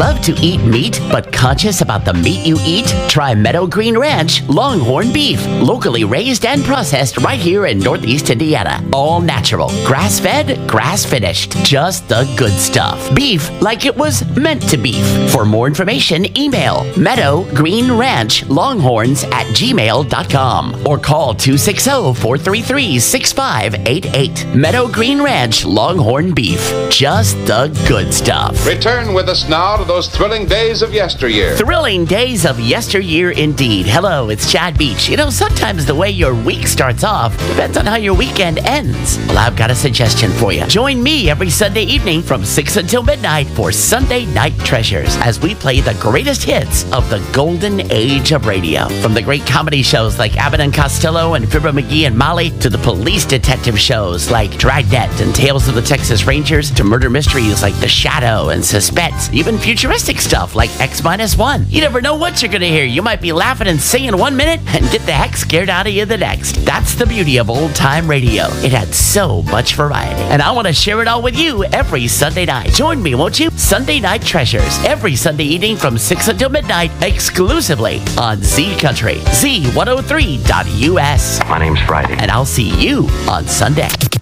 Love to eat meat, but conscious about the meat you eat? Try Meadow Green Ranch Longhorn Beef, locally raised and processed right here in Northeast Indiana. All natural, grass-fed, grass-finished, just the good stuff. Beef like it was meant to beef. For more information, email meadowgreenranchlonghorns@gmail.com or call 260-433-6588. Meadow Green Ranch Longhorn Beef, just the good stuff. Return with us now to those thrilling days of yesteryear. Thrilling days of yesteryear indeed. Hello, it's Chad Beach. You know, sometimes the way your week starts off depends on how your weekend ends. Well, I've got a suggestion for you. Join me every Sunday evening from 6 until midnight for Sunday Night Treasures as we play the greatest hits of the golden age of radio. From the great comedy shows like Abbott and Costello and Fibber McGee and Molly to the police detective shows like Dragnet and Tales of the Texas Rangers to murder mysteries like The Shadow and Suspense, even futuristic stuff like X-1. You never know what you're going to hear. You might be laughing and singing 1 minute and get the heck scared out of you the next. That's the beauty of old-time radio. It had so much variety. And I want to share it all with you every Sunday night. Join me, won't you? Sunday Night Treasures, every Sunday evening from 6 until midnight, exclusively on Z Country, Z103.us. My name's Friday. And I'll see you on Sunday.